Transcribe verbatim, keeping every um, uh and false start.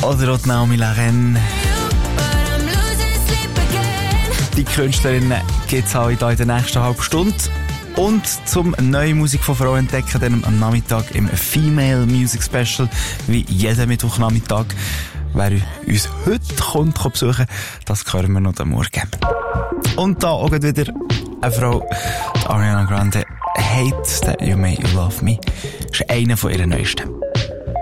oder auch Naomi Larraine. Die Künstlerinnen gibt es auch in der nächsten halben Stunde. Und zum neue Musik von Frauen entdecken, dann am Nachmittag im Female Music Special, wie jeden Mittwochnachmittag. Wer uns heute kommt, kommt besuchen, das hören wir noch am Morgen. Und da auch wieder eine Frau, die Ariana Grande, Hate That You May Love Me, ist einer von ihren neuesten.